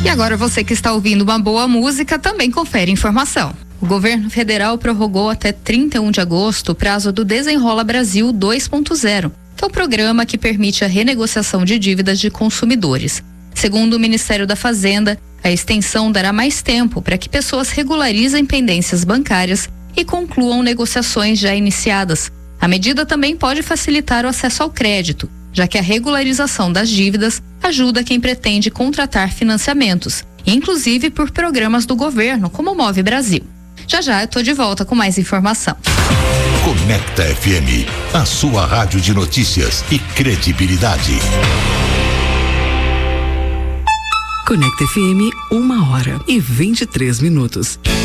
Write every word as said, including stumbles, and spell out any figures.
E agora você que está ouvindo uma boa música também confere informação. O governo federal prorrogou até trinta e um de agosto o prazo do Desenrola Brasil dois ponto zero, que é o programa que permite a renegociação de dívidas de consumidores. Segundo o Ministério da Fazenda, a extensão dará mais tempo para que pessoas regularizem pendências bancárias e concluam negociações já iniciadas. A medida também pode facilitar o acesso ao crédito, já que a regularização das dívidas ajuda quem pretende contratar financiamentos, inclusive por programas do governo, como o Move Brasil. Já já eu estou de volta com mais informação. Conecta F M, a sua rádio de notícias e credibilidade. Conecta F M, uma hora e vinte e três minutos.